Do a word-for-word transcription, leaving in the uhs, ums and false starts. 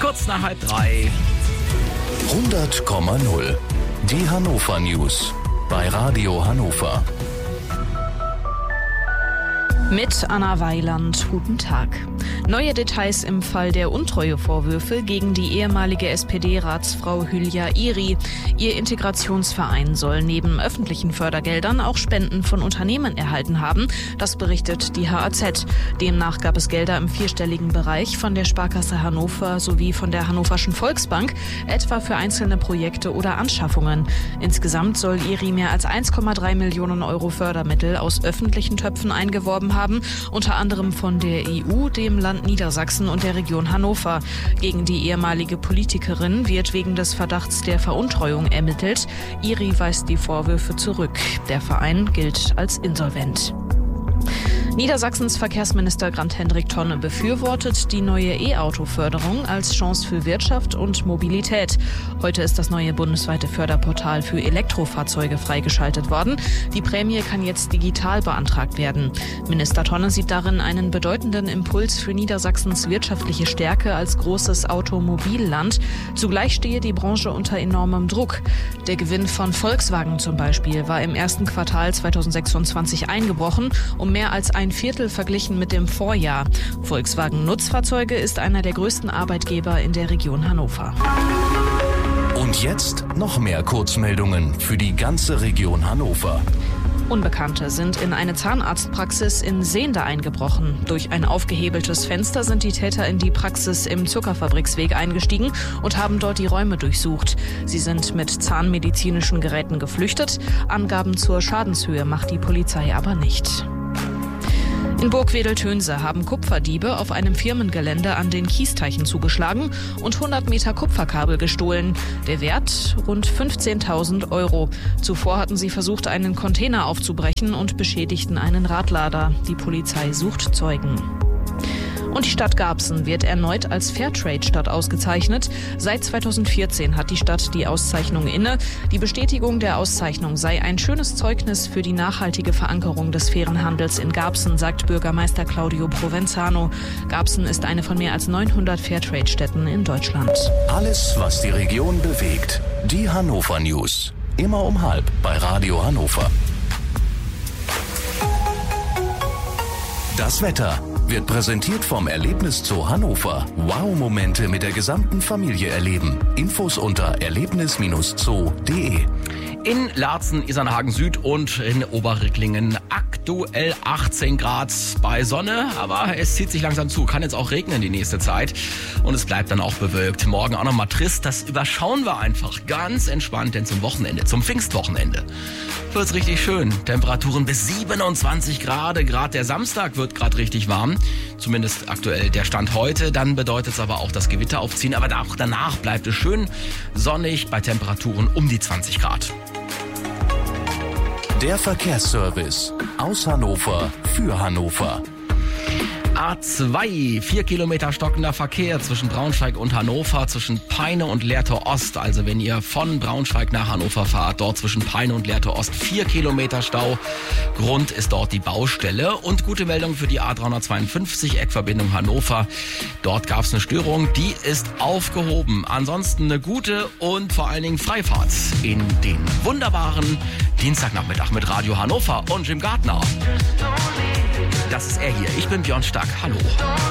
kurz nach halb drei. hundert Komma null. Die Hannover News bei Radio Hannover. Mit Anna Weiland, guten Tag. Neue Details im Fall der Untreuevorwürfe gegen die ehemalige S P D-Ratsfrau Hülya Iri. Ihr Integrationsverein soll neben öffentlichen Fördergeldern auch Spenden von Unternehmen erhalten haben. Das berichtet die H A Z. Demnach gab es Gelder im vierstelligen Bereich von der Sparkasse Hannover sowie von der Hannoverschen Volksbank, etwa für einzelne Projekte oder Anschaffungen. Insgesamt soll Iri mehr als eins Komma drei Millionen Euro Fördermittel aus öffentlichen Töpfen eingeworben haben. Haben, unter anderem von der E U, dem Land Niedersachsen und der Region Hannover. Gegen die ehemalige Politikerin wird wegen des Verdachts der Veruntreuung ermittelt. Iri weist die Vorwürfe zurück. Der Verein gilt als insolvent. Niedersachsens Verkehrsminister Grant-Hendrik Tonne befürwortet die neue E-Auto-Förderung als Chance für Wirtschaft und Mobilität. Heute ist das neue bundesweite Förderportal für Elektrofahrzeuge freigeschaltet worden. Die Prämie kann jetzt digital beantragt werden. Minister Tonne sieht darin einen bedeutenden Impuls für Niedersachsens wirtschaftliche Stärke als großes Automobilland. Zugleich stehe die Branche unter enormem Druck. Der Gewinn von Volkswagen zum Beispiel war im ersten Quartal zweitausendsechsundzwanzig eingebrochen, um mehr als ein Viertel verglichen mit dem Vorjahr. Volkswagen Nutzfahrzeuge ist einer der größten Arbeitgeber in der Region Hannover. Und jetzt noch mehr Kurzmeldungen für die ganze Region Hannover. Unbekannte sind in eine Zahnarztpraxis in Sehnde eingebrochen. Durch ein aufgehebeltes Fenster sind die Täter in die Praxis im Zuckerfabriksweg eingestiegen und haben dort die Räume durchsucht. Sie sind mit zahnmedizinischen Geräten geflüchtet. Angaben zur Schadenshöhe macht die Polizei aber nicht. In Burgwedel-Tönse haben Kupferdiebe auf einem Firmengelände an den Kiesteichen zugeschlagen und hundert Meter Kupferkabel gestohlen. Der Wert rund fünfzehntausend Euro. Zuvor hatten sie versucht, einen Container aufzubrechen und beschädigten einen Radlader. Die Polizei sucht Zeugen. Und die Stadt Garbsen wird erneut als Fairtrade-Stadt ausgezeichnet. Seit zweitausendvierzehn hat die Stadt die Auszeichnung inne. Die Bestätigung der Auszeichnung sei ein schönes Zeugnis für die nachhaltige Verankerung des fairen Handels in Garbsen, sagt Bürgermeister Claudio Provenzano. Garbsen ist eine von mehr als neunhundert Fairtrade-Städten in Deutschland. Alles, was die Region bewegt. Die Hannover News. Immer um halb bei Radio Hannover. Das Wetter wird präsentiert vom Erlebniszoo Hannover. Wow-Momente mit der gesamten Familie erleben. Infos unter erlebnis Bindestrich zoo punkt de. In Laatzen, Isernhagen Süd und in Oberricklingen aktuell achtzehn Grad bei Sonne, aber es zieht sich langsam zu. Kann jetzt auch regnen die nächste Zeit und es bleibt dann auch bewölkt. Morgen auch nochmal trist, das überschauen wir einfach ganz entspannt, denn zum Wochenende, zum Pfingstwochenende wird's richtig schön. Temperaturen bis siebenundzwanzig Grad, gerade der Samstag wird gerade richtig warm, zumindest aktuell der Stand heute. Dann bedeutet es aber auch das Gewitter aufziehen, aber auch danach bleibt es schön sonnig bei Temperaturen um die zwanzig Grad. Der Verkehrsservice aus Hannover für Hannover. A zwei, vier Kilometer stockender Verkehr zwischen Braunschweig und Hannover, zwischen Peine und Lehrtor Ost. Also wenn ihr von Braunschweig nach Hannover fahrt, dort zwischen Peine und Lehrtor Ost, vier Kilometer Stau. Grund ist dort die Baustelle. Und gute Meldung für die A dreihundertzweiundfünfzig, Eckverbindung Hannover. Dort gab es eine Störung, die ist aufgehoben. Ansonsten eine gute und vor allen Dingen Freifahrt in den wunderbaren Dienstagnachmittag mit Radio Hannover und Jim Gardner. Das ist er hier. Ich bin Björn Stark. Hallo.